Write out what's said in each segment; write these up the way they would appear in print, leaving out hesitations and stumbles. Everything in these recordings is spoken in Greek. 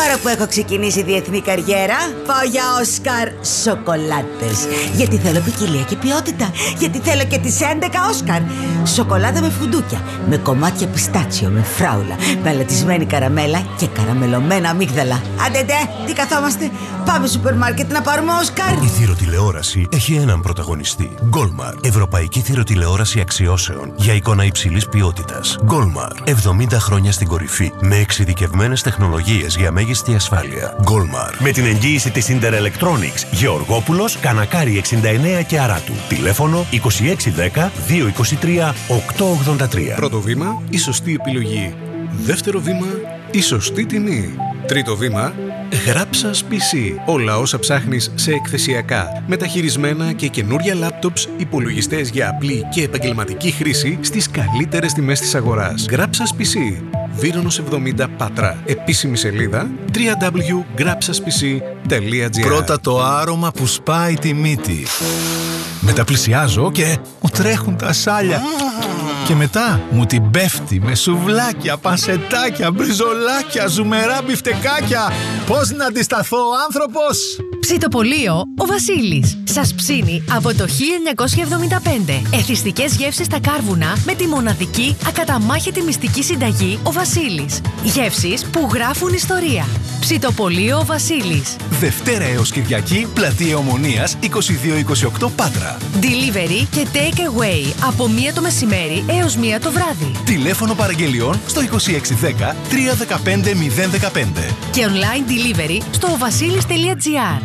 Τώρα που έχω ξεκινήσει διεθνή καριέρα, πάω για Όσκαρ σοκολάτες. Γιατί θέλω ποικιλία και ποιότητα. Γιατί θέλω και τις 11 Όσκαρ. Σοκολάτα με φουντούκια, με κομμάτια πιστάτσιο, με φράουλα, με αλατισμένη καραμέλα και καραμελωμένα αμύγδαλα. Άντε, τι καθόμαστε, πάμε σούπερ μάρκετ να πάρουμε Όσκαρ. Η θηροτηλεόραση έχει έναν πρωταγωνιστή. Goldmar, ευρωπαϊκή θηροτηλεόραση αξιώσεων για εικόνα υψηλής ποιότητας. Goldmar, 70 χρόνια στην κορυφή, με εξειδικευμένες τεχνολογίες για μέγιστη ασφάλεια. Goldmar, με την εγγύηση της Inter Electronics. Γεωργόπουλος, Κανακάρη 69 και Αράτου. Τηλέφωνο 2610 223 883. Πρώτο βήμα, η σωστή επιλογή. Δεύτερο βήμα, η σωστή τιμή. Τρίτο βήμα, Γράψας PC. Όλα όσα ψάχνεις σε εκθεσιακά, μεταχειρισμένα και καινούρια λάπτοψ, υπολογιστές για απλή και επαγγελματική χρήση στις καλύτερες τιμές της αγοράς. Γράψας PC. Βύρονος 70 Πάτρα. Επίσημη σελίδα www.grapsaspc.gr. Πρώτα το άρωμα που σπάει τη μύτη. Μεταπλησιάζω και μου τρέχουν τα σάλια. Και μετά μου την πέφτει με σουβλάκια, πανσετάκια, μπριζολάκια, ζουμερά μπιφτεκάκια. Πώς να αντισταθώ, άνθρωπος! Ψητοπολείο ο Βασίλης σας ψήνει από το 1975. Εθιστικές γεύσεις στα κάρβουνα με τη μοναδική ακαταμάχητη μυστική συνταγή ο Βασίλης. Γεύσεις που γράφουν ιστορία. Ψητοπολείο ο Βασίλης. Δευτέρα έως Κυριακή, Πλατεία Ομονίας 22-28 Πάτρα. Delivery και take away από 1 το μεσημέρι έως 1 το βράδυ. Τηλέφωνο παραγγελιών στο 2610 315 015. Και online delivery στο ovasilis.gr.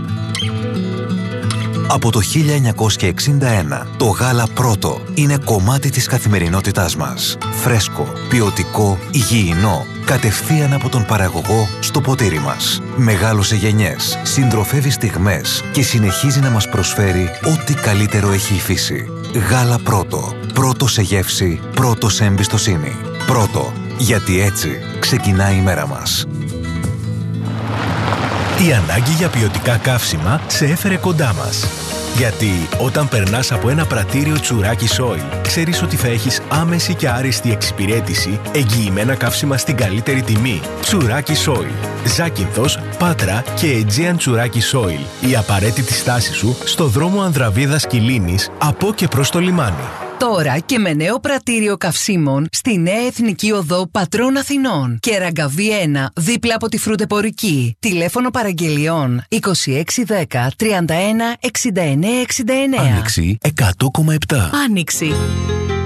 Από το 1961, το γάλα Πρώτο είναι κομμάτι της καθημερινότητάς μας. Φρέσκο, ποιοτικό, υγιεινό, κατευθείαν από τον παραγωγό στο ποτήρι μας. Μεγάλωσε γενιές, συντροφεύει στιγμές και συνεχίζει να μας προσφέρει ό,τι καλύτερο έχει η φύση. Γάλα Πρώτο. Πρώτο σε γεύση, πρώτο σε εμπιστοσύνη. Πρώτο, γιατί έτσι ξεκινάει η μέρα μας. Η ανάγκη για ποιοτικά καύσιμα σε έφερε κοντά μας. Γιατί όταν περνάς από ένα πρατήριο τσουράκι Soil, ξέρεις ότι θα έχεις άμεση και άριστη εξυπηρέτηση, εγγυημένα καύσιμα στην καλύτερη τιμή. Τσουράκι Soil. Ζάκυνθος, Πάτρα και Αιτζέαν τσουράκι Soil. Η απαραίτητη στάση σου στο δρόμο Ανδραβίδας Κιλίνης από και προς το λιμάνι. Τώρα και με νέο πρατήριο καυσίμων στη Νέα Εθνική Οδό Πατρών Αθηνών και Ραγκαβή 1 δίπλα από τη Φρουτεπορική. Τηλέφωνο παραγγελιών 2610 31 69 69. Άνοιξη 100,7. Άνοιξη.